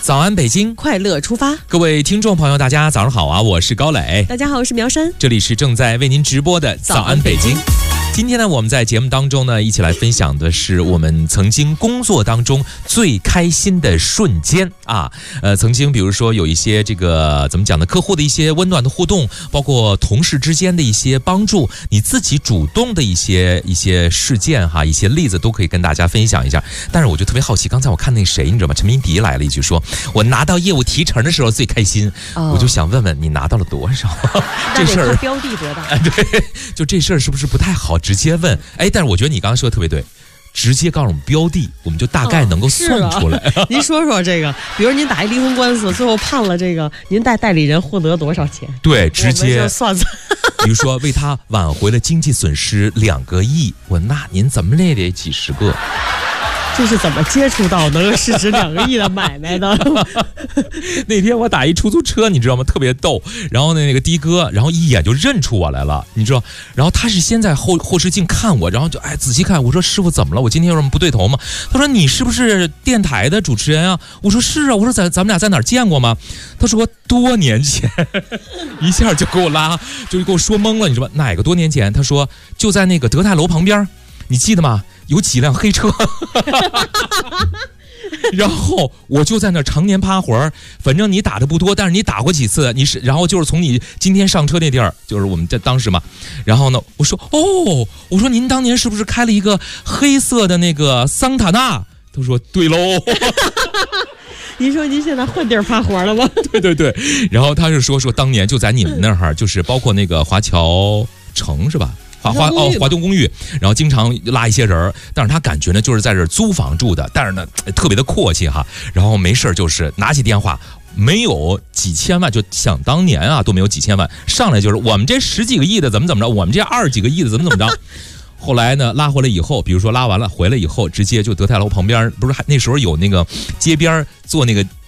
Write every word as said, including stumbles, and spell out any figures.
早安北京， 快乐出发。 各位听众朋友大家早上好啊，我是高磊。 大家好，我是苗山。 这里是正在为您直播的早安北京。今天呢，我们在节目当中呢，一起来分享的是我们曾经工作当中最开心的瞬间啊。呃，曾经比如说有一些这个怎么讲呢，客户的一些温暖的互动，包括同事之间的一些帮助，你自己主动的一些一些事件哈，一些例子都可以跟大家分享一下。但是我就特别好奇，刚才我看那谁，你知道吗？陈明迪来了一句说，我拿到业务提成的时候最开心，哦、我就想问问你拿到了多少？这事儿标的多大？ 哎，对，就这事儿是不是不太好直接问？哎，但是我觉得你刚刚说的特别对，直接告诉我们标的，我们就大概能够算出来。 哦、您说说这个，比如您打一离婚官司，最后判了这个，您代代理人获得多少钱？ 对，直接算算。 比如说为他挽回了经济损失两个亿，我那您怎么也得几十个。 这是怎么接触到能市值两个亿的买卖的？ 那天我打一出租车，你知道吗？特别逗。然后呢，那个的哥，然后一眼就认出我来了，你知道？然后他是先在后后视镜看我，然后就哎仔细看。我说师傅怎么了？我今天有什么不对头吗？他说你是不是电台的主持人啊？我说是啊。我说咱咱们俩在哪儿见过吗？他说多年前，一下就给我拉，就给我说懵了，你知道吗？哪个多年前？他说就在那个德泰楼旁边，你记得吗？有几辆黑车，然后我就在那儿常年趴活儿。反正你打的不多，但是你打过几次，你是然后就是从你今天上车那地儿，就是我们在当时嘛。然后呢，我说哦，我说您当年是不是开了一个黑色的那个桑塔纳？他说对喽。 您说您现在换地儿趴活了吗？ 对对对。然后他是说说当年就在你们那儿，就是包括那个华侨城是吧？华华哦，华东公寓，然后经常拉一些人，但是他感觉呢就是在这租房住的，但是呢特别的阔气哈，然后没事就是拿起电话，没有几千万，就想当年啊都没有几千万，上来就是我们这十几个亿的怎么怎么着，我们这二十几个亿的怎么怎么着。后来呢，拉回来以后，比如说拉完了回来以后，直接就德泰楼旁边，不是还那时候有那个街边做那个